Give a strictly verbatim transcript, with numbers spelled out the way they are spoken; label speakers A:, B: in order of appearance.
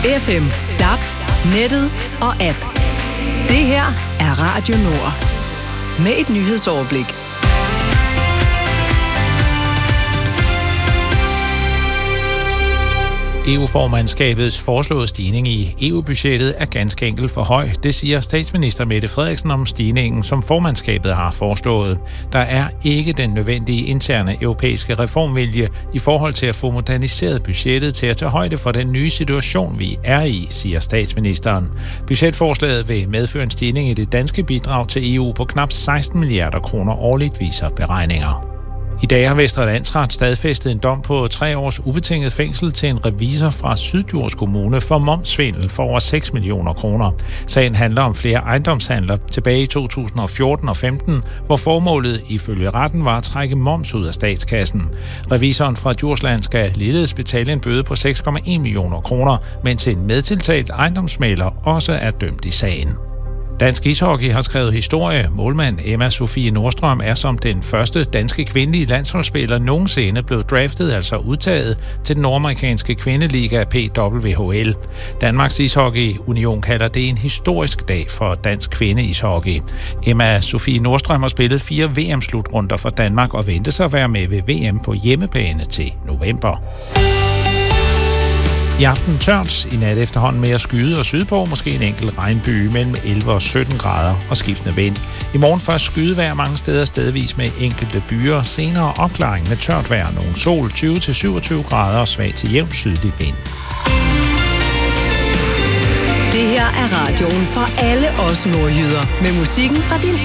A: F M, D A B, nettet og app. Det her er Radio Nord. Med et nyhedsoverblik.
B: E U-formandskabets foreslåede stigning i E U-budgettet er ganske enkelt for høj. Det siger statsminister Mette Frederiksen om stigningen, som formandskabet har foreslået. Der er ikke den nødvendige interne europæiske reformvilje i forhold til at få moderniseret budgettet til at tage højde for den nye situation, vi er i, siger statsministeren. Budgetforslaget vil medføre en stigning i det danske bidrag til E U på knap seksten milliarder kroner årligt, viser beregninger. I dag har Vestre Landsret stadfæstet en dom på tre års ubetinget fængsel til en revisor fra Syddjurs Kommune for momssvindel for over seks millioner kroner. Sagen handler om flere ejendomshandler tilbage i to tusind og fjorten og femten, hvor formålet ifølge retten var at trække moms ud af statskassen. Revisoren fra Djursland skal ligeledes betale en bøde på seks komma en millioner kroner, mens en medtiltalt ejendomsmægler også er dømt i sagen. Dansk ishockey har skrevet historie. Målmand Emma Sofie Nordstrøm er som den første danske kvindelige landsholdsspiller nogensinde blevet draftet, altså udtaget, til den nordamerikanske kvindeliga P W H L. Danmarks Ishockey Union kalder det en historisk dag for dansk kvindeishockey. Emma Sofie Nordstrøm har spillet fire V M-slutrunder for Danmark og ventes at være med ved V M på hjemmebane til november. I aften tørt, i nat efterhånden mere skyde og sydpå, måske en enkelt regnbyge mellem elleve og sytten grader og skiftende vind. I morgen først skydevejr mange steder stedvis med enkelte byer, senere opklaring med tørt vejr, nogen sol, tyve til syvogtyve grader og svag til jævn sydlig vind.
A: Det her er radioen for alle os nordjyder, med musikken fra din